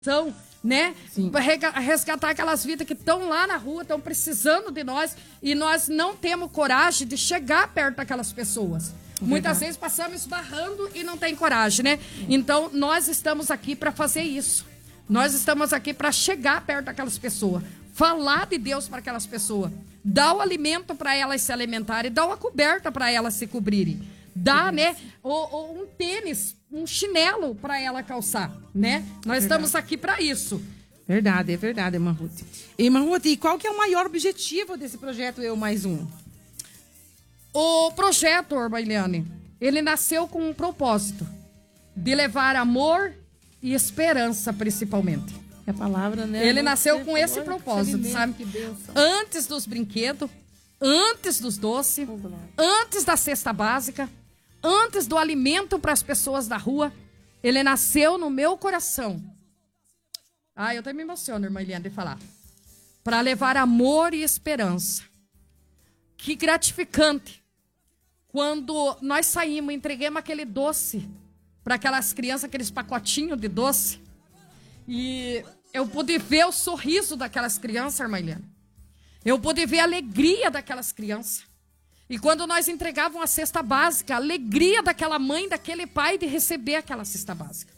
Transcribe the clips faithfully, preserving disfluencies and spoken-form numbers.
Então, né? Sim. Resgatar aquelas vidas que estão lá na rua, estão precisando de nós e nós não temos coragem de chegar perto daquelas pessoas. Verdade. Muitas vezes passamos esbarrando e não tem coragem, né? Então, nós estamos aqui para fazer isso. Nós estamos aqui para chegar perto daquelas pessoas, falar de Deus para aquelas pessoas, dar o alimento para elas se alimentarem, dar uma coberta para elas se cobrirem. Dá, né, ou, ou um tênis, um chinelo para ela calçar, né? Nós verdade. Estamos aqui para isso. Verdade, é verdade, irmã Ruth. Irmã Ruth, e qual que é o maior objetivo desse projeto Eu Mais Um? O projeto, irmã Eliane, ele nasceu com um propósito de levar amor e esperança, principalmente. É a palavra, né? Ele nasceu com esse propósito, sabe? Antes dos brinquedos, antes dos doces, antes da cesta básica, antes do alimento para as pessoas da rua, ele nasceu no meu coração. Ah, eu até me emociono, irmã Eliane, de falar. Para levar amor e esperança. Que gratificante. Quando nós saímos, entregamos aquele doce para aquelas crianças, aqueles pacotinhos de doce. E eu pude ver o sorriso daquelas crianças, irmã Eliane. Eu pude ver a alegria daquelas crianças. E quando nós entregávamos a cesta básica, a alegria daquela mãe, daquele pai de receber aquela cesta básica.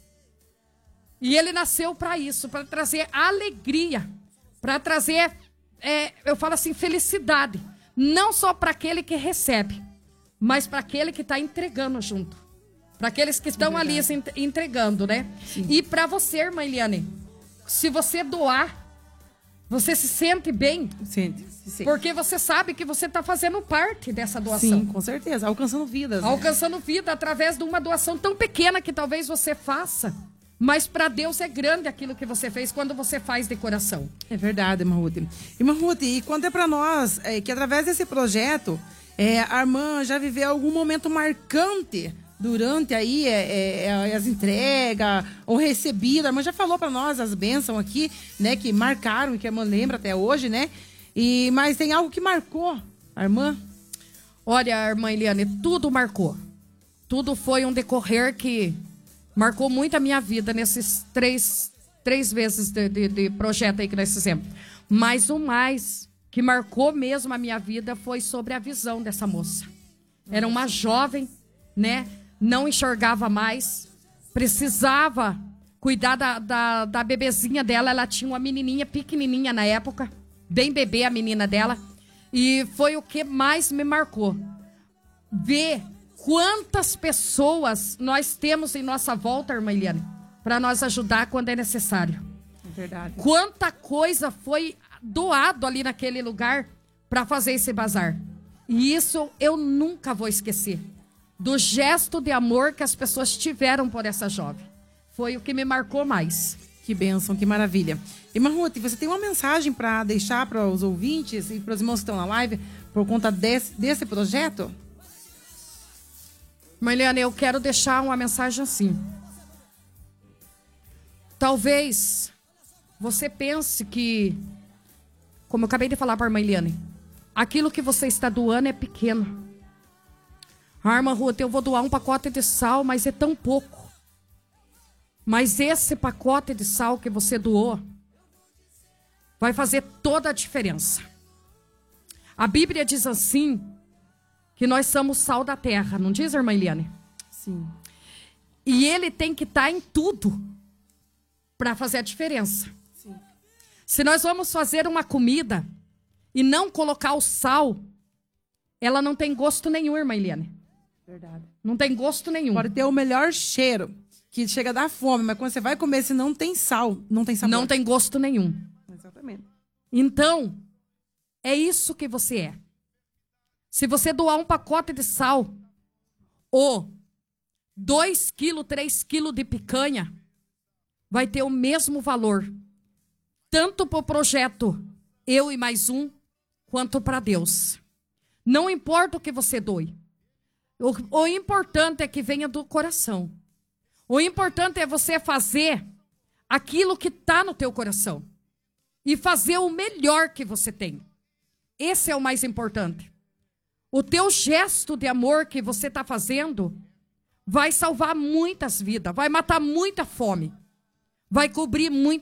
E ele nasceu para isso, para trazer alegria, para trazer, é, eu falo assim, felicidade. Não só para aquele que recebe, mas para aquele que está entregando junto. Para aqueles que estão é ali se entregando, né? Sim. E para você, irmã Eliane, se você doar, você se sente bem? Sente, se sente. Porque você sabe que você está fazendo parte dessa doação. Sim, com certeza. Alcançando vidas. Né? Alcançando vida através de uma doação tão pequena que talvez você faça. Mas para Deus é grande aquilo que você fez quando você faz de coração. É verdade, irmã Ruth. Irmã Ruth, e conta para nós é, que através desse projeto, é, a irmã já viveu algum momento marcante durante aí é, é, as entregas, ou recebido. A irmã já falou para nós as bênçãos aqui, né, que marcaram, que a irmã lembra até hoje, né? E, mas tem algo que marcou a irmã? Olha, irmã Eliane, tudo marcou. Tudo foi um decorrer que marcou muito a minha vida nesses três, três vezes de, de, de projeto aí que nós fizemos. Mas o mais que marcou mesmo a minha vida foi sobre a visão dessa moça. Era uma jovem, né? Não enxergava mais, precisava cuidar da, da, da bebezinha dela. Ela tinha uma menininha pequenininha na época, bem bebê a menina dela. E foi o que mais me marcou. Ver quantas pessoas nós temos em nossa volta, irmã Eliane, para nós ajudar quando é necessário. É verdade. Quanta coisa foi doado ali naquele lugar para fazer esse bazar. E isso eu nunca vou esquecer. Do gesto de amor que as pessoas tiveram por essa jovem. Foi o que me marcou mais. Que bênção, que maravilha. Irmã Ruth, você tem uma mensagem para deixar para os ouvintes e para os irmãos que estão na live por conta desse, desse projeto? Marlene, eu quero deixar uma mensagem assim. Talvez você pense que, como eu acabei de falar para a irmã Eliane, aquilo que você está doando é pequeno. Ah, irmã Ruth, eu vou doar um pacote de sal, mas é tão pouco. Mas esse pacote de sal que você doou vai fazer toda a diferença. A Bíblia diz assim, que nós somos sal da terra, não diz, irmã Eliane? Sim. E ele tem que estar em tudo para fazer a diferença. Sim. Se nós vamos fazer uma comida e não colocar o sal, ela não tem gosto nenhum, irmã Eliane. Verdade. Não tem gosto nenhum. Pode ter o melhor cheiro, que chega a dar fome, mas quando você vai comer, se não tem sal, não tem sabor. Não tem gosto nenhum. Exatamente. Então, é isso que você é. Se você doar um pacote de sal, ou dois quilos, três quilos de picanha, vai ter o mesmo valor. Tanto para o projeto Eu e Mais Um, quanto para Deus. Não importa o que você doe. O, o importante é que venha do coração. O importante é você fazer aquilo que está no teu coração. E fazer o melhor que você tem. Esse é o mais importante. O teu gesto de amor que você está fazendo vai salvar muitas vidas. Vai matar muita fome. vai cobrir muito